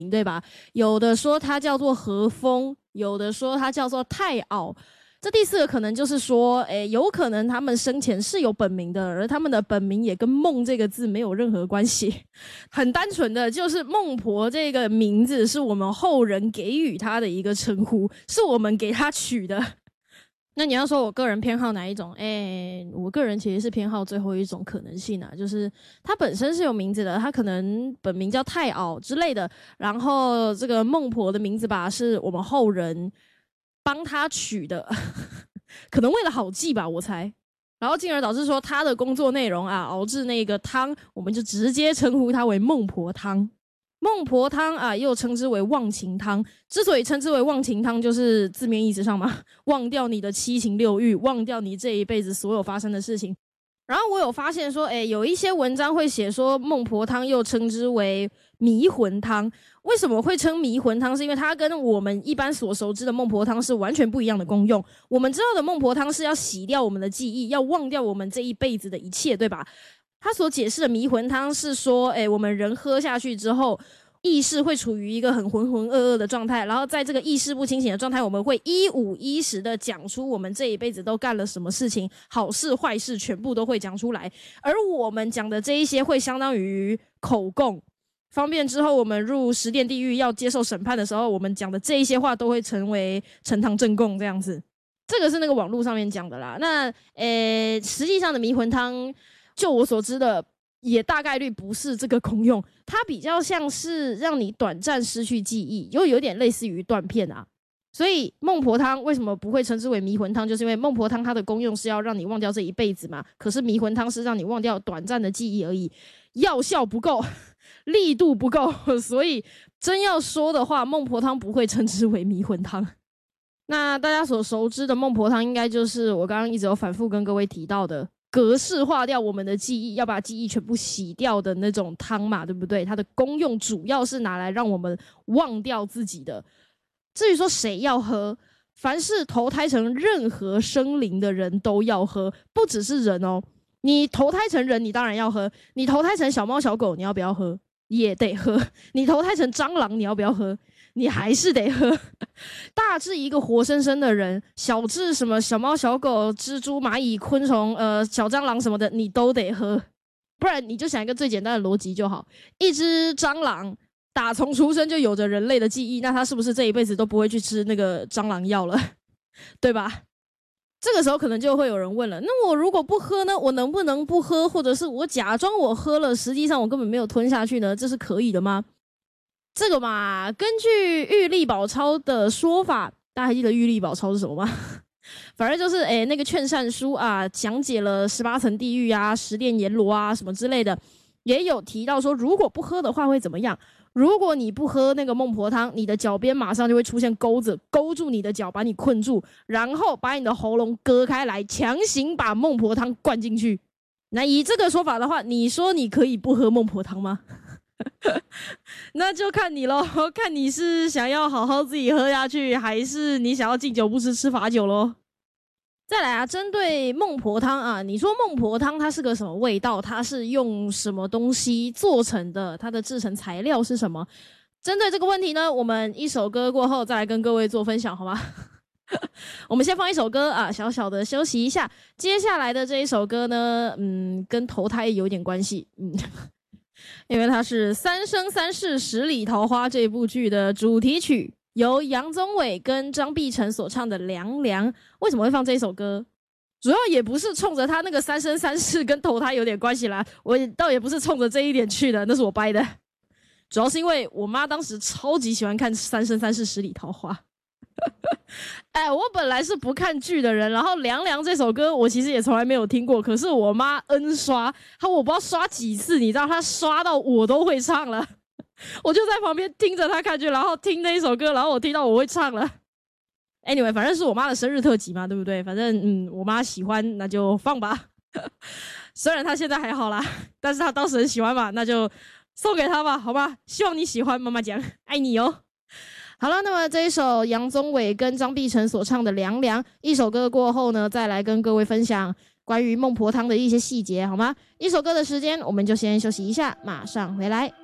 对吧？有的说它叫做和风，有的说它叫做太熬。这第4个可能就是说，有可能他们生前是有本名的，而他们的本名也跟孟这个字没有任何关系，很单纯的就是孟婆这个名字是我们后人给予她的一个称呼，是我们给她取的。那你要说我个人偏好哪一种？我个人其实是偏好最后一种可能性啊，就是他本身是有名字的，他可能本名叫太熬之类的，然后这个孟婆的名字吧是我们后人帮他取的可能为了好记吧，我猜。然后进而导致说他的工作内容啊，熬制那个汤，我们就直接称呼它为孟婆汤。孟婆汤啊，又称之为忘情汤。之所以称之为忘情汤，就是字面意思上嘛，忘掉你的七情六欲，忘掉你这一辈子所有发生的事情。然后我有发现说，有一些文章会写说孟婆汤又称之为迷魂汤。为什么会称迷魂汤？是因为它跟我们一般所熟知的孟婆汤是完全不一样的功用。我们知道的孟婆汤是要洗掉我们的记忆，要忘掉我们这一辈子的一切，对吧？他所解释的迷魂汤是说，我们人喝下去之后，意识会处于一个很浑浑噩噩的状态，然后在这个意识不清醒的状态，我们会一五一十的讲出我们这一辈子都干了什么事情，好事坏事全部都会讲出来。而我们讲的这一些会相当于口供，方便之后我们入十殿地狱要接受审判的时候，我们讲的这一些话都会成为呈堂证供这样子。这个是那个网络上面讲的啦。那实际上的迷魂汤，就我所知的也大概率不是这个功用，它比较像是让你短暂失去记忆，又有点类似于断片啊。所以孟婆汤为什么不会称之为迷魂汤，就是因为孟婆汤它的功用是要让你忘掉这一辈子嘛，可是迷魂汤是让你忘掉短暂的记忆而已，药效不够，力度不够，所以真要说的话，孟婆汤不会称之为迷魂汤。那大家所熟知的孟婆汤应该就是我刚刚一直有反复跟各位提到的格式化掉我们的记忆，要把记忆全部洗掉的那种汤嘛，对不对？它的功用主要是拿来让我们忘掉自己的。至于说谁要喝，凡是投胎成任何生灵的人都要喝，不只是人哦。你投胎成人你当然要喝，你投胎成小猫小狗你要不要喝？也得喝。你投胎成蟑螂你要不要喝？你还是得喝。大至一个活生生的人，小至什么小猫小狗蜘蛛蚂蚁昆虫小蟑螂什么的你都得喝。不然你就想一个最简单的逻辑就好，一只蟑螂打从出生就有着人类的记忆，那它是不是这一辈子都不会去吃那个蟑螂药了？对吧？这个时候可能就会有人问了，那我如果不喝呢？我能不能不喝？或者是我假装我喝了，实际上我根本没有吞下去呢？这是可以的吗？这个嘛，根据玉历宝钞的说法，大家还记得玉历宝钞是什么吗？反正就是那个劝善书啊，讲解了18层地狱啊、十殿阎罗啊什么之类的，也有提到说，如果不喝的话会怎么样？如果你不喝那个孟婆汤，你的脚边马上就会出现钩子，勾住你的脚，把你困住，然后把你的喉咙割开来，强行把孟婆汤灌进去。那以这个说法的话，你说你可以不喝孟婆汤吗？那就看你咯，看你是想要好好自己喝下去，还是你想要敬酒不吃吃罚酒咯。再来啊，针对孟婆汤啊，你说孟婆汤它是个什么味道？它是用什么东西做成的？它的制成材料是什么？针对这个问题呢，我们一首歌过后再来跟各位做分享好吗？我们先放一首歌啊，小小的休息一下。接下来的这一首歌呢，跟投胎有点关系，因为它是《三生三世十里桃花》这部剧的主题曲，由杨宗纬跟张碧晨所唱的《凉凉》。为什么会放这一首歌？主要也不是冲着他那个三生三世跟投胎有点关系啦，我倒也不是冲着这一点去的，那是我掰的。主要是因为我妈当时超级喜欢看《三生三世十里桃花》。我本来是不看剧的人，然后《凉凉》这首歌我其实也从来没有听过，可是我妈 N 刷，我不知道刷几次，你知道她刷到我都会唱了。我就在旁边听着她看剧，然后听那一首歌，然后我听到我会唱了。Anyway， 反正是我妈的生日特辑嘛，对不对？反正我妈喜欢，那就放吧。虽然她现在还好啦，但是她当时很喜欢嘛，那就送给她吧，好吧？希望你喜欢，妈妈讲，爱你哦。好了，那么这一首杨宗纬跟张碧晨所唱的《凉凉》，一首歌过后呢，再来跟各位分享关于孟婆汤的一些细节，好吗？一首歌的时间，我们就先休息一下，马上回来。